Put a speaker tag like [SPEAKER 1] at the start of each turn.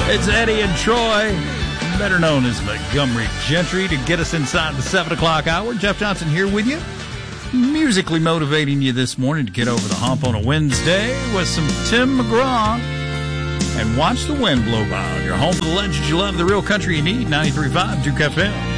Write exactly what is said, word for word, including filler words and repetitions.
[SPEAKER 1] It's Eddie and Troy, better known as Montgomery Gentry, to get us inside the seven o'clock hour. Jeff Johnson here with you, musically motivating you this morning to get over the hump on a Wednesday with some Tim McGraw and watch the wind blow by on your home for the legends you love, the real country you need, ninety-three point five Duke F M.